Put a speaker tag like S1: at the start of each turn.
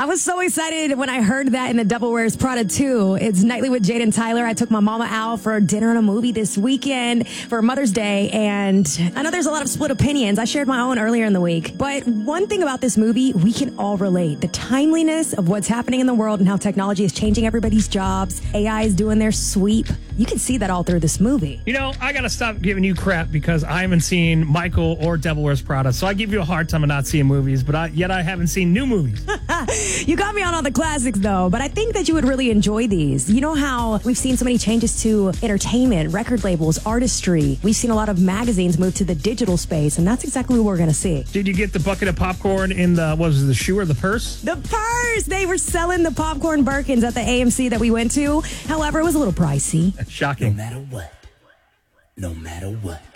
S1: I was so excited when I heard that in The Devil Wears Prada 2. It's Nightly with Jade and Tyler. I took my mama out for dinner and a movie this weekend for Mother's Day, and I know there's a lot of split opinions. I shared my own earlier in the week. But one thing about this movie, we can all relate. The timeliness of what's happening in the world and how technology is changing everybody's jobs. AI is doing their sweep. You can see that all through this movie.
S2: You know, I got to stop giving you crap because I haven't seen Michael or Devil Wears Prada. So I give you a hard time of not seeing movies, but yet I haven't seen new movies.
S1: You got me on all the classics, though, but I think that you would really enjoy these. You know how we've seen so many changes to entertainment, record labels, artistry. We've seen a lot of magazines move to the digital space, and that's exactly what we're going to see.
S2: Did you get the bucket of popcorn in the, what was it, the shoe or the purse?
S1: The purse! They were selling the popcorn Birkins at the AMC that we went to. However, it was a little pricey.
S2: Shocking.
S3: No matter what.